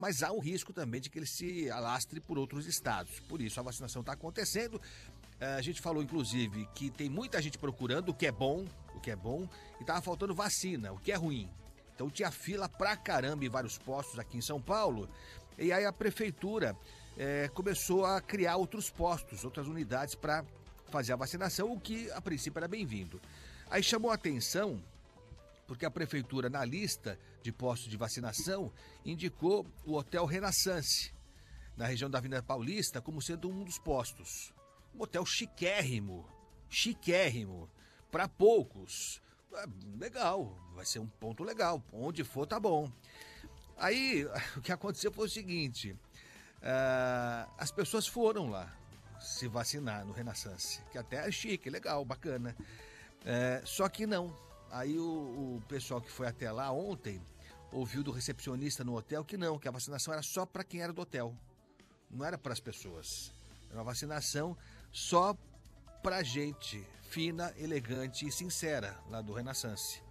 mas há um risco também de que ele se alastre por outros estados. Por isso a vacinação está acontecendo. A gente falou, inclusive, que tem muita gente procurando, o que é bom, e estava faltando vacina, o que é ruim. Então tinha fila pra caramba em vários postos aqui em São Paulo, e aí a prefeitura começou a criar outros postos, outras unidades para fazer a vacinação, o que a princípio era bem-vindo. Aí chamou a atenção porque a prefeitura, na lista de postos de vacinação, indicou o Hotel Renaissance, na região da Avenida Paulista, como sendo um dos postos. Um hotel chiquérrimo, para poucos. Legal, vai ser um ponto legal, onde for tá bom. Aí, o que aconteceu foi o seguinte, as pessoas foram lá se vacinar no Renaissance, que até é chique, legal, bacana. Só que não. Aí o pessoal que foi até lá ontem ouviu do recepcionista no hotel que não, que a vacinação era só para quem era do hotel. Não era para as pessoas. Era uma vacinação só para gente fina, elegante e sincera lá do Renaissance.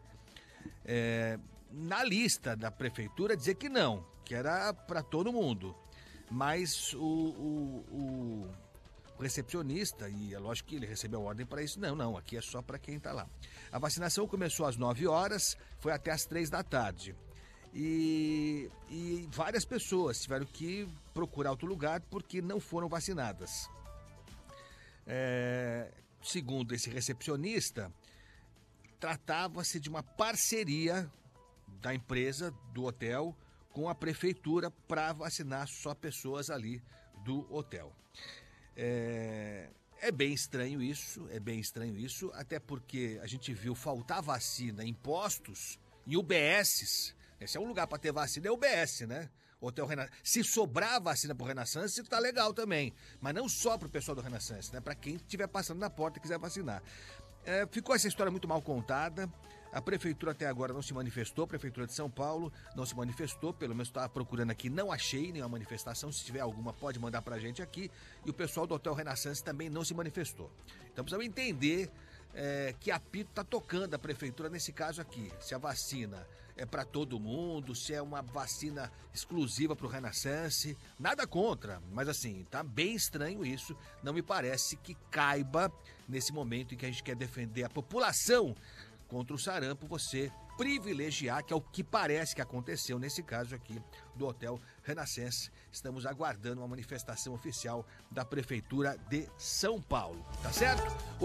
Na lista da prefeitura dizia que não, que era para todo mundo. Mas o recepcionista, e é lógico que ele recebeu ordem para isso, não, aqui é só para quem está lá. A vacinação começou às 9 horas, foi até às 3 da tarde. E várias pessoas tiveram que procurar outro lugar porque não foram vacinadas. Segundo esse recepcionista, tratava-se de uma parceria da empresa, do hotel, com a prefeitura para vacinar só pessoas ali do hotel. É bem estranho isso, até porque a gente viu faltar vacina em postos e UBSs. Esse é um lugar para ter vacina, é UBS, né? Hotel Renaissance. Se sobrar vacina pro Renaissance, tá legal também. Mas não só pro pessoal do Renaissance, né? Para quem estiver passando na porta e quiser vacinar. Ficou essa história muito mal contada. A prefeitura até agora não se manifestou, a prefeitura de São Paulo não se manifestou, pelo menos estava procurando aqui, não achei nenhuma manifestação. Se tiver alguma, pode mandar pra gente aqui. E o pessoal do Hotel Renaissance também não se manifestou. Então precisamos entender que apito está tocando a prefeitura nesse caso aqui. Se a vacina é para todo mundo, se é uma vacina exclusiva para o Renaissance, nada contra, mas assim, tá bem estranho isso. Não me parece que caiba nesse momento em que a gente quer defender a população contra o sarampo, você privilegiar, que é o que parece que aconteceu nesse caso aqui do Hotel Renaissance. Estamos aguardando uma manifestação oficial da Prefeitura de São Paulo, tá certo?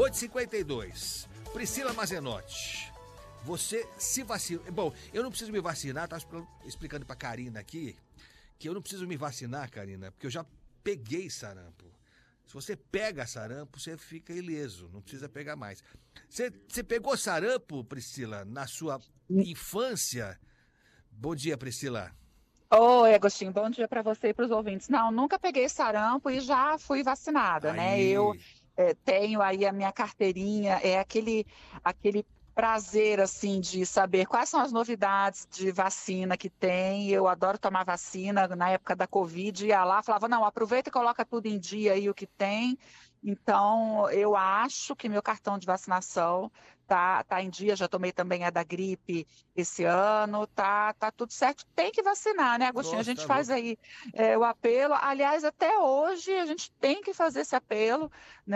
8h52, Priscila Mazenotti, você se vacina. Bom, eu não preciso me vacinar, tá explicando pra Karina aqui, que eu não preciso me vacinar, Karina, porque eu já peguei sarampo. Se você pega sarampo, você fica ileso, não precisa pegar mais. Você pegou sarampo, Priscila, na sua infância? Bom dia, Priscila. Oi, Agostinho, bom dia para você e para os ouvintes. Não, nunca peguei sarampo e já fui vacinada, né? Eu Aí, tenho aí a minha carteirinha, aquele prazer, assim, de saber quais são as novidades de vacina que tem. Eu adoro tomar vacina. Na época da Covid, ia lá, falava, não, aproveita e coloca tudo em dia aí o que tem. Então, eu acho que meu cartão de vacinação tá em dia, já tomei também a da gripe esse ano, tá tudo certo. Tem que vacinar, né, Agostinho? A nossa, gente tá faz louco. aí o apelo. Aliás, até hoje a gente tem que fazer esse apelo,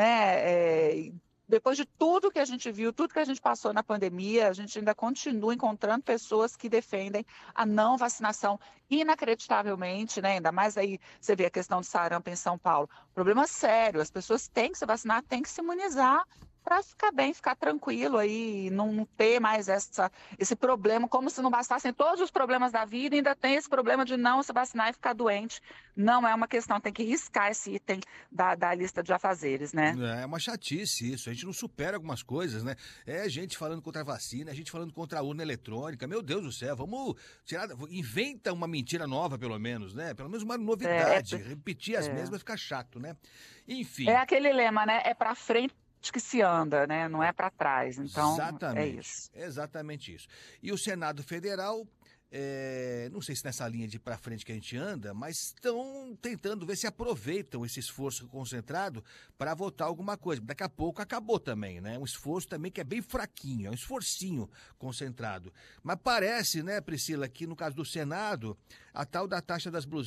né? Depois de tudo que a gente viu, tudo que a gente passou na pandemia, a gente ainda continua encontrando pessoas que defendem a não vacinação inacreditavelmente, né? Ainda mais aí você vê a questão do sarampo em São Paulo. Problema sério, as pessoas têm que se vacinar, têm que se imunizar para ficar bem, ficar tranquilo aí, não ter mais esse problema, como se não bastassem todos os problemas da vida, ainda tem esse problema de não se vacinar e ficar doente. Não é uma questão, tem que riscar esse item da lista de afazeres, né? É uma chatice isso, a gente não supera algumas coisas, né? É gente falando contra a vacina, a gente falando contra a urna eletrônica, meu Deus do céu, vamos tirar, inventa uma mentira nova pelo menos, né? Pelo menos uma É, novidade, repetir as é, mesmas fica chato, né? é Enfim, aquele lema, né? É para frente que se anda, né? Não é para trás. Então, é exatamente, isso. exatamente isso. E o Senado Federal, não sei se nessa linha de para frente que a gente anda, mas estão tentando ver se aproveitam esse esforço concentrado para votar alguma coisa. Daqui a pouco acabou também, né? Um esforço também que é bem fraquinho, é um esforcinho concentrado. Mas parece, né, Priscila, que no caso do Senado, a tal da taxa das blusinhas